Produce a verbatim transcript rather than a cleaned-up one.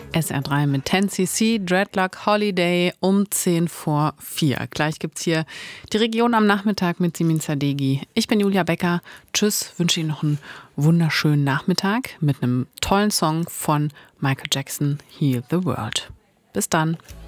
S R drei mit zehn C C, Dreadlock Holiday um zehn vor vier. Gleich gibt's hier die Region am Nachmittag mit Simin Sadeghi. Ich bin Julia Becker. Tschüss, wünsche Ihnen noch einen wunderschönen Nachmittag mit einem tollen Song von Michael Jackson, Heal the World. Bis dann.